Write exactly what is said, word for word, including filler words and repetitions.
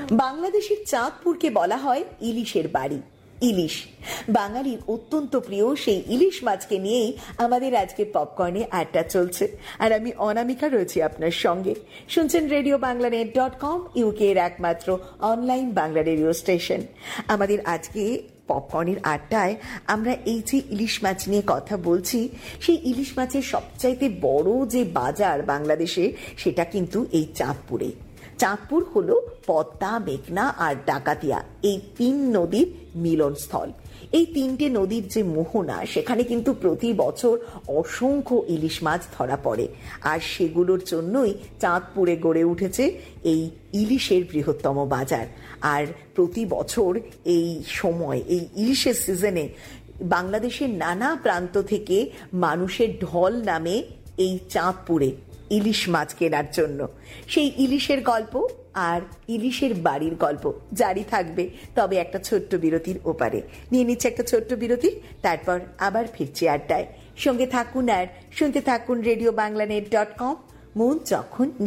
বাংলাদেশের চাঁদপুরকে বলা হয় ইলিশের বাড়ি। ইলিশ বাঙালির অত্যন্ত প্রিয়, সেই ইলিশ মাছকে নিয়েই আমাদের আজকে পপকর্নে আড্ডা চলছে। আর আমি অনামিকা রয়েছি আপনার সঙ্গে। শুনছেন radio Bangla net dot com, UK এর একমাত্র অনলাইন বাংলা রেডিও স্টেশন। আমাদের আজকে পপকর্নের আড্ডায় আমরা এই যে ইলিশ মাছ নিয়ে কথা বলছি, সেই ইলিশ মাছের সবচাইতে বড় যে বাজার বাংলাদেশে, সেটা কিন্তু এই চাঁদপুরে। চাঁদপুর হলো পদ্মা, মেঘনা আর ডাকাতিয়া, এই তিন নদীর মিলনস্থল। এই তিনটে নদীর যে মোহনা, সেখানে কিন্তু প্রতি বছর অসংখ্য ইলিশ মাছ ধরা পড়ে। আর সেগুলোর জন্যই চাঁদপুরে গড়ে উঠেছে এই ইলিশের বৃহত্তম বাজার। আর প্রতি বছর এই সময়, এই ইলিশের সিজনে বাংলাদেশের নানা প্রান্ত থেকে মানুষের ঢল নামে এই চাঁদপুরে ইলিশ মাছ কেনার জন্য। সেই ইলিশের গল্প আর ইলিশের বাড়ির গল্প জারি থাকবে, তবে একটা ছোট্ট বিরতির ওপারে। নিয়ে নিচ্ছে একটা ছোট্ট বিরতি, তারপর আবার ফিরছি আড্ডায়। সঙ্গে থাকুন আর শুনতে থাকুন radio Bangla net dot com. মন যখন